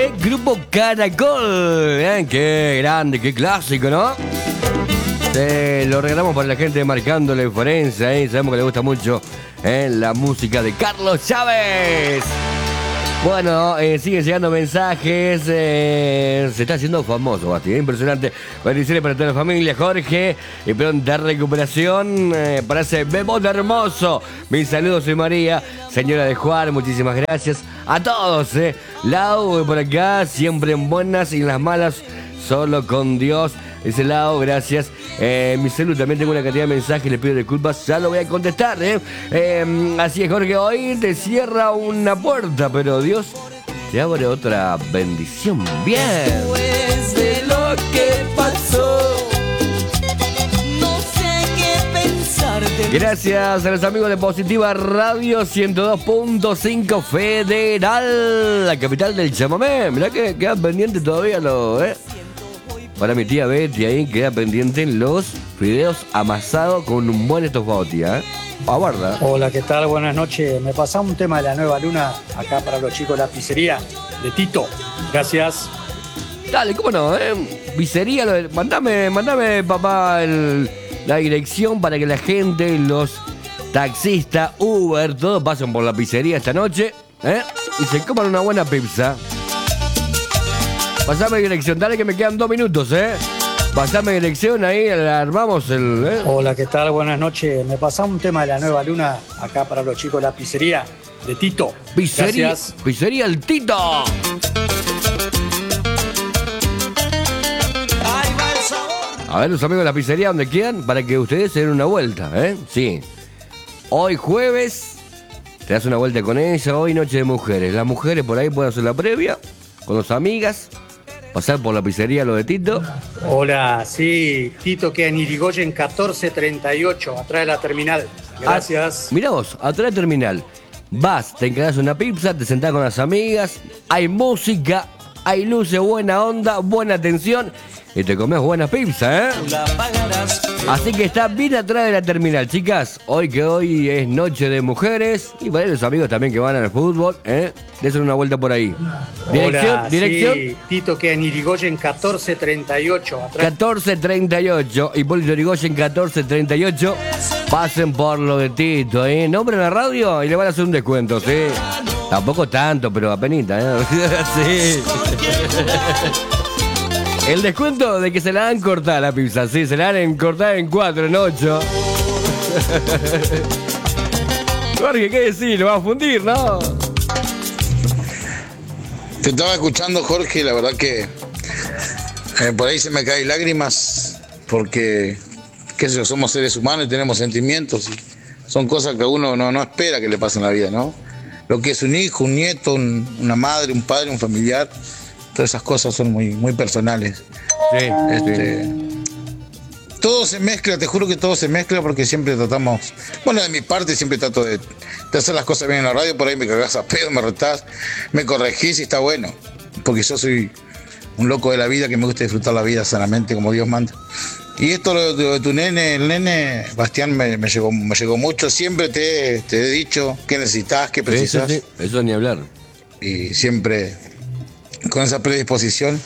Grupo Caracol, qué grande, qué clásico, ¿no? Lo regalamos para la gente de Marcando la Diferencia, sabemos que le gusta mucho la música de Carlos Chávez. Bueno, siguen llegando mensajes, se está haciendo famoso, Basti, impresionante. Bendiciones para toda la familia, Jorge, y pronta recuperación para ese bebón hermoso. Mis saludos, soy María, señora de Juan, muchísimas gracias a todos. Lau, por acá, siempre en buenas y en las malas, solo con Dios. Ese lado, gracias. Mi celu también tengo una cantidad de mensajes, le pido disculpas, ya lo voy a contestar. Así es, Jorge, hoy te cierra una puerta, pero Dios te abre otra bendición. Bien. Después de lo que pasó, no sé qué pensar de Gracias a los amigos de Positiva Radio 102.5 Federal, la capital del chamamé. Mirá que quedan pendientes todavía los... Para mi tía Betty ahí queda pendiente los fideos amasados con un buen estofado, tía. Aguarda. Hola, ¿qué tal? Buenas noches. Me pasaba un tema de la nueva luna acá para los chicos de la pizzería de Tito. Gracias. Dale, ¿cómo no? Pizzería, mandame papá, la dirección para que la gente, los taxistas, Uber, todos pasen por la pizzería esta noche, y se coman una buena pizza. Pasame dirección, dale que me quedan 2 minutos, Pasame dirección, ahí armamos el... Hola, ¿qué tal? Buenas noches. Me pasaba un tema de la nueva luna acá para los chicos de la pizzería de Tito. Pizzería, Gracias. Pizzería El Tito. A ver, los amigos de la pizzería, donde quieran, para que ustedes se den una vuelta, Sí. Hoy jueves, te das una vuelta con ella, hoy noche de mujeres. Las mujeres por ahí pueden hacer la previa, con las amigas, pasar por la pizzería, lo de Tito. Hola, sí, Tito queda en Irigoyen 1438, atrás de la terminal. Gracias. Mirá vos, atrás de terminal. Vas, te encargas una pizza, te sentás con las amigas, hay música, hay luces, buena onda, buena atención y te comes buena pizza, Así que está bien atrás de la terminal, chicas. Hoy es noche de mujeres y para los amigos también que van al fútbol, Desen una vuelta por ahí. Hola, Dirección. sí, Tito queda en Irigoyen 1438. 1438, Hipólito Yrigoyen 1438. Pasen por lo de Tito, Nombren la radio y le van a hacer un descuento, ¿sí? Tampoco tanto, pero apenita, Sí. El descuento de que se la han cortado la pizza, sí, se la han cortado en 4, en 8. Jorge, ¿qué decís? Lo va a fundir, ¿no? Te estaba escuchando, Jorge, la verdad que por ahí se me caen lágrimas porque, qué sé yo, somos seres humanos y tenemos sentimientos y son cosas que uno no espera que le pasen en la vida, ¿no? Lo que es un hijo, un nieto, una madre, un padre, un familiar, todas esas cosas son muy, muy personales. Sí, Todo se mezcla, te juro que todo se mezcla porque siempre tratamos, bueno, de mi parte siempre trato de hacer las cosas bien en la radio, por ahí me cagás a pedo, me retás, me corregís y está bueno, porque yo soy un loco de la vida que me gusta disfrutar la vida sanamente como Dios manda. Y esto lo de tu nene, el nene, Bastián, me llegó mucho, siempre te he dicho qué necesitas, qué precisas. Sí, eso ni hablar. Y siempre con esa predisposición.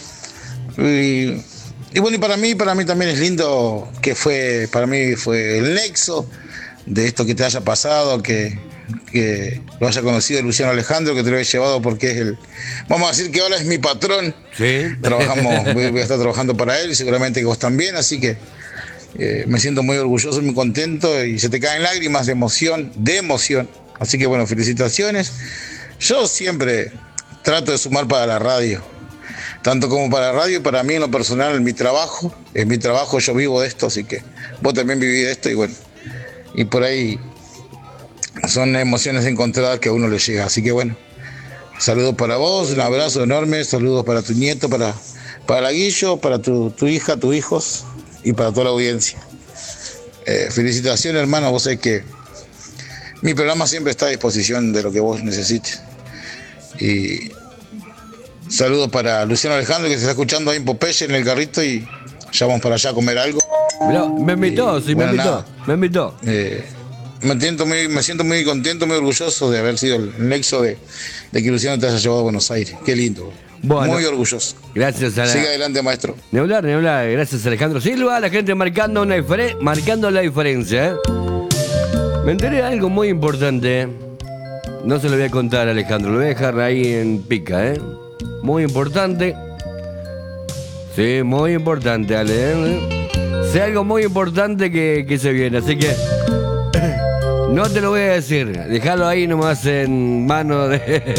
Y bueno, y para mí también es lindo que para mí fue el nexo de esto que te haya pasado, que lo haya conocido Luciano Alejandro, que te lo haya llevado porque es vamos a decir que ahora es mi patrón. Sí. Voy a estar trabajando para él y seguramente que vos también, así que me siento muy orgulloso, muy contento y se te caen lágrimas de emoción. Así que bueno, felicitaciones. Yo siempre trato de sumar para la radio. Tanto como para la radio, para mí en lo personal, en mi trabajo yo vivo de esto, así que vos también vivís de esto y bueno, y por ahí son emociones encontradas que a uno le llega, así que bueno, saludos para vos, un abrazo enorme, saludos para tu nieto, para la Guillo, para tu hija, tus hijos y para toda la audiencia. Felicitaciones, hermano, vos sabés que mi programa siempre está a disposición de lo que vos necesites. Y saludos para Luciano Alejandro, que se está escuchando ahí en Popeye, en el carrito, y ya vamos para allá a comer algo. Mirá, me invitó, me invitó. Me siento muy contento, muy orgulloso de haber sido el nexo de que Luciano te haya llevado a Buenos Aires. Qué lindo. Bueno. Muy orgulloso. Gracias a Siga adelante, maestro. Ni hablar. Gracias, Alejandro Silva. La gente marcando la diferencia. Me enteré de algo muy importante. No se lo voy a contar, Alejandro. Lo voy a dejar ahí en pica, Muy importante. Sí, muy importante, Ale. Sé algo muy importante que se viene. Así que no te lo voy a decir. Déjalo ahí nomás en mano de...